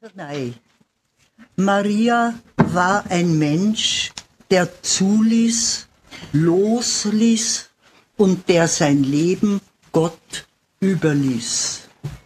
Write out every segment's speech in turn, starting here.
Nein. Maria war ein Mensch, der zuließ, losließ und der sein Leben Gott überließ.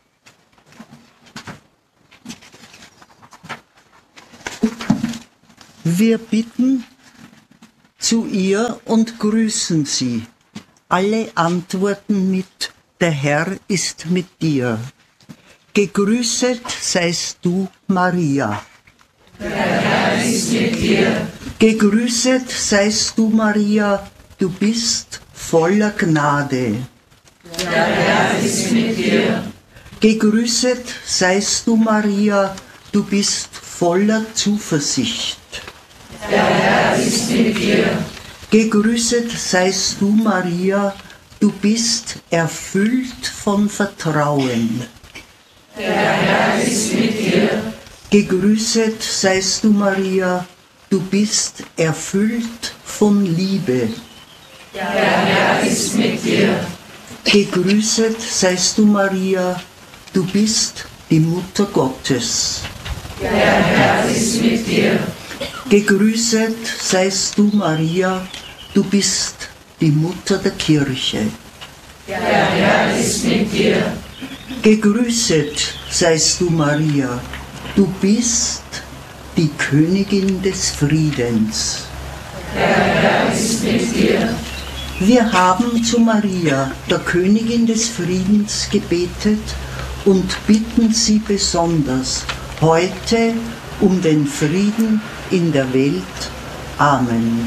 Wir bitten zu ihr und grüßen sie. Alle antworten mit: Der Herr ist mit dir. Gegrüßet seist du, Maria. Der Herr ist mit dir. Gegrüßet seist du, Maria, du bist voller Gnade. Der Herr ist mit dir. Gegrüßet seist du, Maria, du bist voller Zuversicht. Der Herr ist mit dir. Gegrüßet seist du, Maria, du bist erfüllt von Vertrauen. Der Herr ist mit dir. Gegrüßet seist du, Maria, du bist erfüllt von Liebe. Der Herr ist mit dir. Gegrüßet seist du, Maria, du bist die Mutter Gottes. Der Herr ist mit dir. Gegrüßet seist du, Maria, du bist die Mutter der Kirche. Der Herr ist mit dir. Gegrüßet seist du, Maria, du bist die Königin des Friedens. Der Herr ist mit dir. Wir haben zu Maria, der Königin des Friedens, gebetet und bitten sie besonders heute um den Frieden in der Welt. Amen.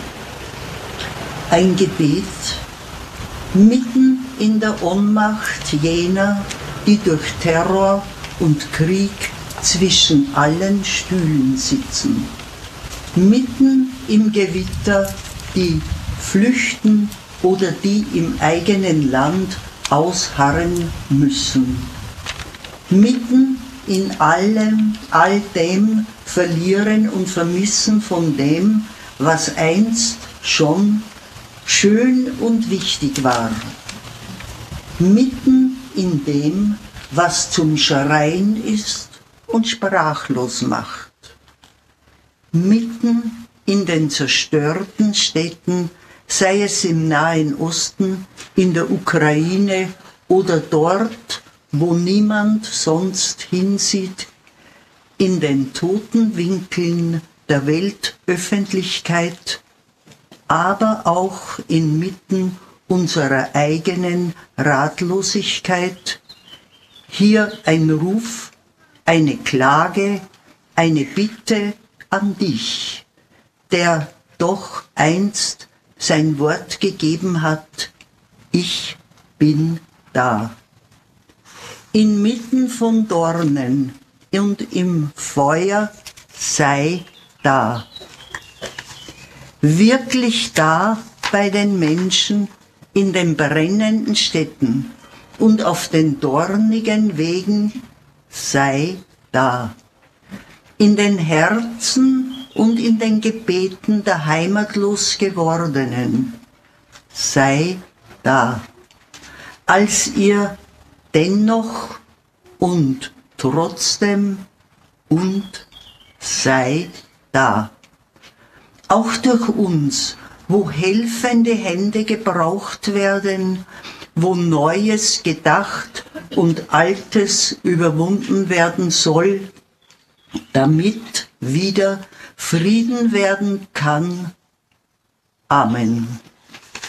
Ein Gebet mitten in der Ohnmacht jener, die durch Terror und Krieg zwischen allen Stühlen sitzen. Mitten im Gewitter, die flüchten oder die im eigenen Land ausharren müssen. Mitten in all dem Verlieren und Vermissen von dem, was einst schon schön und wichtig war. Mitten in dem, was zum Schreien ist und sprachlos macht. Mitten in den zerstörten Städten, sei es im Nahen Osten, in der Ukraine oder dort, wo niemand sonst hinsieht, in den toten Winkeln der Weltöffentlichkeit, aber auch inmitten unserer eigenen Ratlosigkeit. Hier ein Ruf, eine Klage, eine Bitte an dich, der doch einst sein Wort gegeben hat: Ich bin da. Inmitten von Dornen und im Feuer sei da. Wirklich da bei den Menschen in den brennenden Städten und auf den dornigen Wegen, sei da. In den Herzen und in den Gebeten der heimatlos gewordenen, sei da. Als ihr dennoch und trotzdem und sei da. Auch durch uns, wo helfende Hände gebraucht werden, wo Neues gedacht und Altes überwunden werden soll, damit wieder Frieden werden kann. Amen.